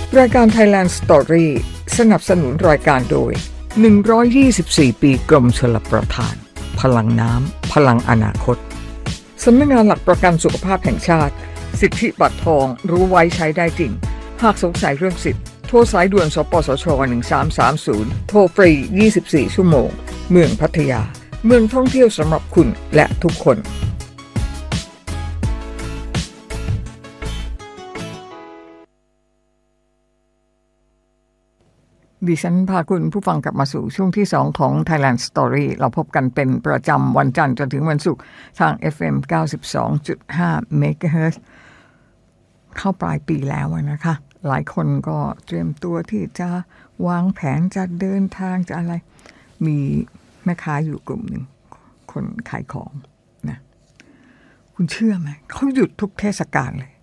รายการ Thailand Story สนับสนุนรายการโดย124ปีกรมชลประทานพลังน้ำพลังอนาคตสำนักงานหลักประกันสุขภาพแห่งชาติสิทธิบัตรทองรู้ไว้ใช้ได้จริงหากสงสัยเรื่องสิทธิ์โทรสายด่วนสปสช1330โทรฟรี24ชั่วโมงเมืองพัทยาเมืองท่องเที่ยวสำหรับคุณและทุกคนดิฉันพาคุณผู้ฟังกลับมาสู่ช่วงที่2ของ Thailand Story เราพบกันเป็นประจำวันจันทร์จนถึงวันศุกร์ทาง FM 92.5 MHz เข้าปลายปีแล้วนะคะหลายคนก็เตรียมตัวที่จะวางแผนจะเดินทางจะอะไรมีแม่ค้าอยู่กลุ่มหนึ่งคนขายของนะคุณเชื่อไหมเขาหยุดทุกเทศกาลเลย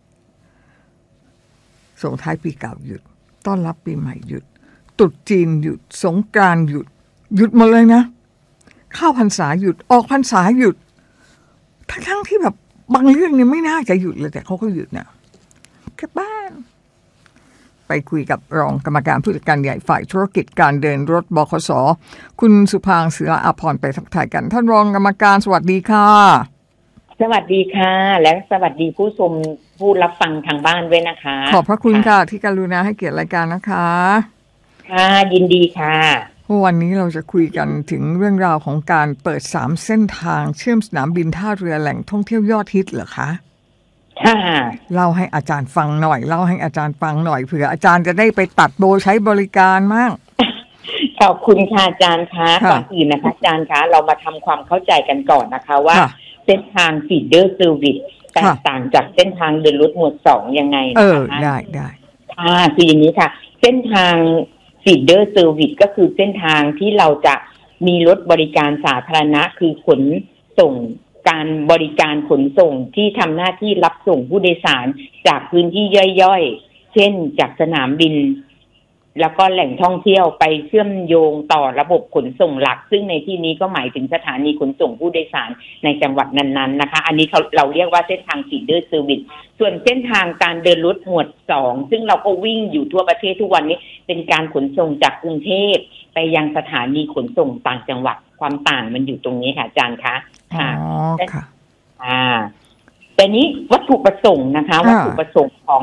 ส่งท้ายปีเก่าหยุดต้อนรับปีใหม่หยุดตรุษจีนหยุดสงกรานต์หยุดหมดเลยนะเข้าพรรษาหยุดออกพรรษาหยุดทั้งที่แบบบางเรื่องเนี่ยไม่น่าจะหยุดเลยแต่เขาก็หยุดนะกลับบ้านไปคุยกับรองกรรมการผู้จัดการใหญ่ฝ่ายธุรกิจการเดินรถบขส.คุณสุภางค์ ศิลาอาภรณ์ไปทักทายกันท่านรองกรรมการสวัสดีค่ะสวัสดีค่ะและสวัสดีผู้ชมผู้รับฟังทางบ้านด้วยนะคะขอบพระคุณค่ะที่กรุณาให้เกียรติรายการนะคะค่ะยินดีค่ะวันนี้เราจะคุยกันถึงเรื่องราวของการเปิด3เส้นทางเชื่อมสนามบินท่าเรือแหล่งท่องเที่ยวยอดฮิตเหรอคะค่ะเล่าให้อาจารย์ฟังหน่อยเผื่ออาจารย์จะได้ไปตัดโบใช้บริการมั่งขอบคุณค่ะอาจารย์คะก่อนอื่นนะคะอาจารย์คะเรามาทำความเข้าใจกันก่อนนะคะว่าเส้นทางฟีดเดอร์เซอร์วิสแตกต่างจากเส้นทางเดินรถหมวด2ยังไงนะคะได้ค่ะคืออย่างนี้ค่ะเส้นทางฟีดเดอร์เซอร์วิสก็คือเส้นทางที่เราจะมีรถบริการสาธารณะคือขนส่งการบริการขนส่งที่ทำหน้าที่รับส่งผู้โดยสารจากพื้นที่ย่อยๆเช่นจากสนามบินแล้วก็แหล่งท่องเที่ยวไปเชื่อมโยงต่อระบบขนส่งหลักซึ่งในที่นี้ก็หมายถึงสถานีขนส่งผู้โดยสารในจังหวัดนั้นๆนะคะอันนี้เราเรียกว่าเส้นทางฟีดเดอร์เซอร์วิสส่วนเส้นทางการเดินรถหมวด2ซึ่งเราก็วิ่งอยู่ทั่วประเทศทุกวันนี้เป็นการขนส่งจากกรุงเทพไปยังสถานีขนส่งต่างจังหวัดความต่างมันอยู่ตรงนี้ค่ะอาจารย์คะค่ะแต่นี้วัตถุประสงค์นะคะวัตถุประสงค์ของ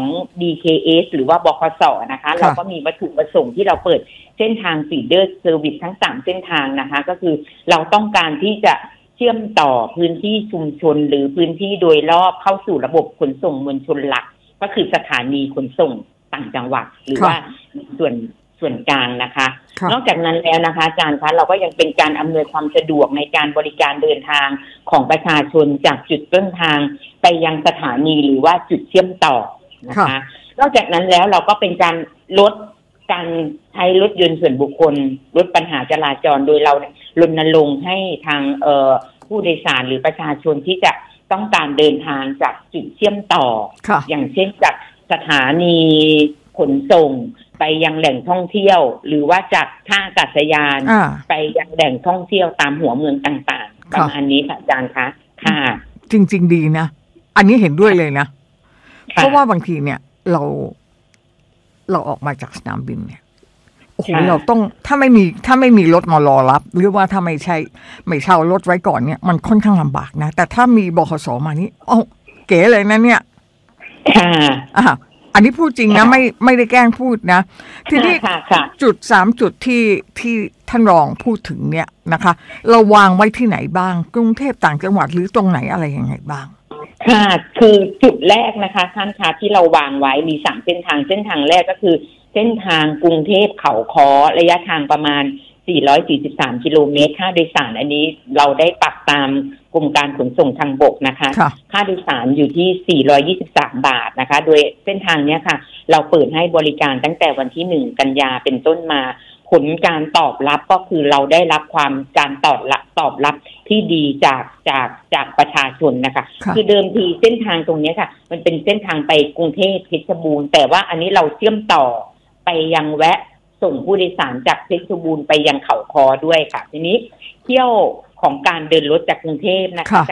DKS หรือว่าบขส.นะคะเราก็มีวัตถุประสงค์ที่เราเปิดเส้นทางฟีดเดอร์เซอร์วิสทั้ง3เส้นทางนะคะก็คือเราต้องการที่จะเชื่อมต่อพื้นที่ชุมชนหรือพื้นที่โดยรอบเข้าสู่ระบบขนส่งมวลชนหลักก็คือสถานีขนส่งต่างจังหวัดหรือว่าส่วนกลางนะคะนอกจากนั้นแล้วนะคะอาจารย์คะเราก็ยังเป็นการอำนวยความสะดวกในการบริการเดินทางของประชาชนจากจุดต้นทางไปยังสถานีหรือว่าจุดเชื่อมต่อนะคะนอกจากนั้นแล้วเราก็เป็นการลดการใช้รถยนต์ส่วนบุคคลลดปัญหาจราจรโดยเรารณรงค์ให้ทางผู้โดยสารหรือประชาชนที่จะต้องการเดินทางจากจุดเชื่อมต่ออย่างเช่นจากสถานีขนส่งไปยังแหล่งท่องเที่ยวหรือว่าจากท่าอากาศยานไปยังแหล่งท่องเที่ยวตามหัวเมืองต่างๆประมาณนี้ค่ะอาจารย์คะค่ะจริงๆดีนะอันนี้เห็นด้วยเลยนะเพราะว่าบางทีเนี่ยเราออกมาจากสนามบินเนี่ยโอ้โหเราต้องถ้าไม่มีรถมารอรับหรือว่าถ้าไม่เช่ารถไว้ก่อนเนี่ยมันค่อนข้างลำบากนะแต่ถ้ามีบขส.มานี่เก๋เลยนะเนี่ยค่ะอันนี้พูดจริงนะไม่ได้แกล้งพูดนะทีนี้จุด3จุดที่ท่านรองพูดถึงเนี่ยนะคะเราวางไว้ที่ไหนบ้างกรุงเทพต่างจังหวัดหรือตรงไหนอะไรยังไงบ้างค่ะคือจุดแรกนะคะท่านคะที่เราวางไว้มี3เส้นทางแรกก็คือเส้นทางกรุงเทพเขาค้อระยะทางประมาณ443กิโลเมตรค่าโดยสารอันนี้เราได้ปรับตามกรมการขนส่งทางบกนะคะค่าโดยสารอยู่ที่423บาทนะคะโดยเส้นทางนี้ค่ะเราเปิดให้บริการตั้งแต่วันที่1กันยาเป็นต้นมาผลการตอบรับก็คือเราได้รับการตอบรับที่ดีจากประชาชนนะคะคือเดิมทีเส้นทางตรงนี้ค่ะมันเป็นเส้นทางไปกรุงเทพเพชรบูรณ์แต่ว่าอันนี้เราเชื่อมต่อไปยังแวะส่งผู้โดยสารจากเพชรบูรณ์ไปยังเขาคอด้วยค่ะทีนี้เที่ยวของการเดินรถจากกรุงเทพนะคะ